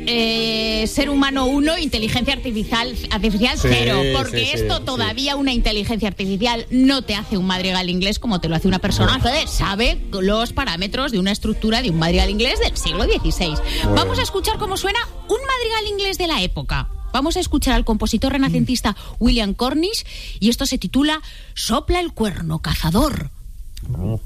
ser humano 1, inteligencia artificial 0, porque esto todavía una inteligencia artificial no te hace un madrigal inglés como te lo hace una persona que sabe los parámetros de una estructura de un madrigal inglés del siglo XVI. Vamos a escuchar cómo suena un madrigal inglés de la época. Vamos a escuchar al compositor renacentista William Cornish y esto se titula Sopla el cuerno, cazador.